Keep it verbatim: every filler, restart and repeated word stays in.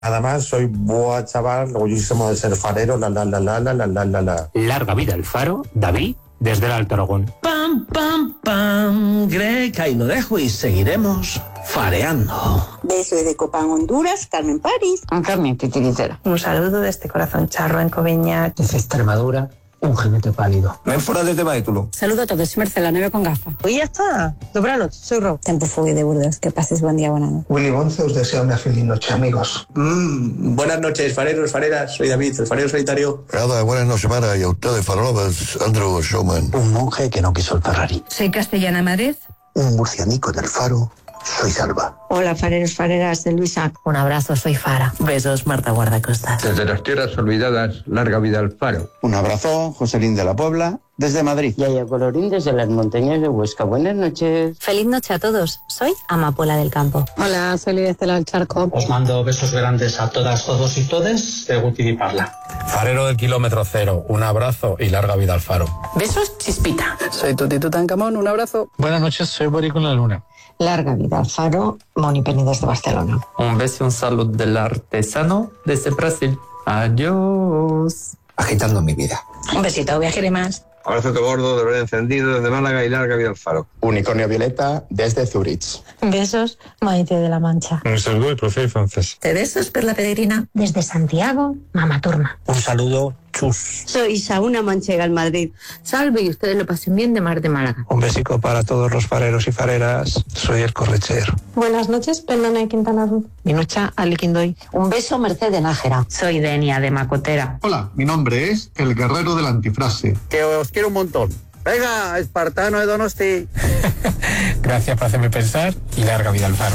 Además, soy buah chaval, orgullosísimo de ser farero, la la la la la la la la la. Larga vida al faro, David, desde el Alto Aragón. Pam, pam, pam, Greg, ahí lo dejo y seguiremos fareando. Beso de Copán, Honduras, Carmen París. Un Carmen titiritera. Un saludo desde Corazón Charro en Coveñas. Desde Extremadura, un jinete pálido. Ven fuera de este vehículo. Saludo a todos, soy Marcela, nueve con gafas. Hoy ya está. Dobranoche, soy Rob. Tempo Fugue de Burdeos, que pases buen día, buena noche. Willy Bonce os desea una feliz noche, amigos. Mm, buenas noches, fareros, fareras. Soy David, el farero solitario. Nada, buenas noches, Mara, y a ustedes, farolovas, Andrew Showman. Un monje que no quiso el Ferrari. Soy Castellana Madrid. Un murcianico del Faro. Soy Salva. Hola, fareros, fareras de Luisa. Un abrazo, soy Fara. Besos, Marta Guardacostas. Desde las tierras olvidadas, larga vida al Faro. Un abrazo, Joselín de la Puebla, desde Madrid. Yaya Colorín, desde las montañas de Huesca. Buenas noches. Feliz noche a todos. Soy Amapola del Campo. Hola, soy Lidia Estela del Charco. Os mando besos grandes a todas, todos y todes de Guti y Parla. Farero del kilómetro cero, un abrazo y larga vida al Faro. Besos, Chispita. Soy Tuti Tutankamón, un abrazo. Buenas noches, soy Bori con la Luna. Larga vida al Faro, Moni Penny desde Barcelona. Un beso y un saludo del artesano desde Brasil. Adiós. Agitando mi vida. Un besito, viajaré más. Abrazo gordo, de verdad encendido desde Málaga y larga vida al Faro. Unicornio Violeta desde Zurich. Besos, Maite de la Mancha. Un saludo, profe francés. Te besos, Perla Peregrina. Desde Santiago, Mama Turma. Un saludo, chus. Soy Saúna Manchega en Madrid. Salve y ustedes lo pasen bien de Mar de Málaga. Un besico para todos los fareros y fareras. Soy el Correchero. Buenas noches, Pernana de Quintana Roo. Minucha Aliquindoy. Un beso, Mercedes Nájera. Soy Denia de Macotera. Hola, mi nombre es el Guerrero de la Antifrase. Que os quiero un montón. Venga, espartano de Donosti. Gracias por hacerme pensar y larga vida al Faro.